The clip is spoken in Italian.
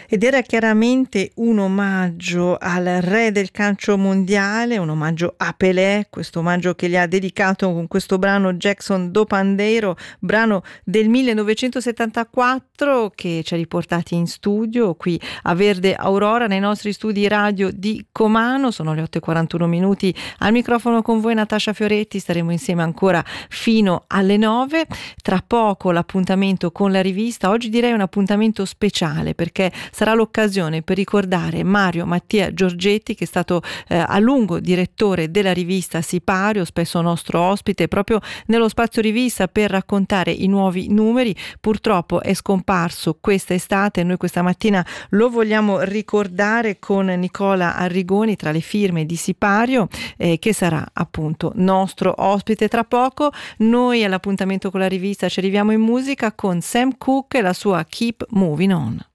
Ed era chiaramente un omaggio al re del calcio mondiale, un omaggio a Pelé, questo omaggio che gli ha dedicato con questo brano Jackson do Pandeiro, brano del 1974 che ci ha riportati in studio qui a Verde Aurora nei nostri studi radio di Comano. Sono le 8:41 minuti, al microfono con voi Natascia Fioretti, staremo insieme ancora fino alle 9. Tra poco l'appuntamento con la rivista, oggi direi un appuntamento speciale perché sarà l'occasione per ricordare Mario Mattia Giorgetti, che è stato a lungo direttore della rivista Sipario, spesso nostro ospite proprio nello spazio rivista per raccontare i nuovi numeri. Purtroppo è scomparso questa estate e noi questa mattina lo vogliamo ricordare con Nicola Arrigoni tra le firme di Sipario, che sarà appunto nostro ospite tra poco. Noi all'appuntamento con la rivista ci arriviamo in musica con Sam Cooke e la sua Keep Moving On.